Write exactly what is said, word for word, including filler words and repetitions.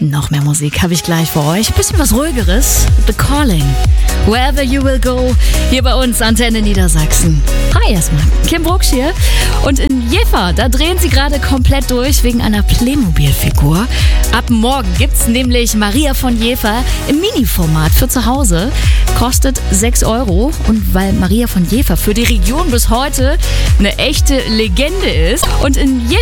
Noch mehr Musik habe ich gleich für euch. Bisschen was Ruhigeres. The Calling. Wherever you will go. Hier bei uns, Antenne Niedersachsen. Hi erstmal. Kim Brucksch hier. Und in Jever, da drehen sie gerade komplett durch wegen einer Playmobil-Figur. Ab morgen gibt's nämlich Maria von Jever im Mini-Format für zu Hause. Kostet sechs Euro. Und weil Maria von Jever für die Region bis heute eine echte Legende ist und in Jever